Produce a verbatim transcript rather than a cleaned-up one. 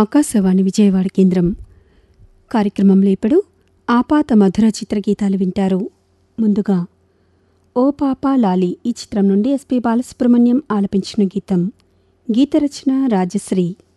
ఆకాశవాణి విజయవాడ కేంద్రం. కార్యక్రమంలో ఇప్పుడు ఆపాత మధుర చిత్రగీతాలు వింటారు. ముందుగా ఓ పాపా లాలి ఈ చిత్రం నుండి ఎస్పి బాలసుబ్రహ్మణ్యం ఆలపించిన గీతం. గీతరచన రాజశ్రీ.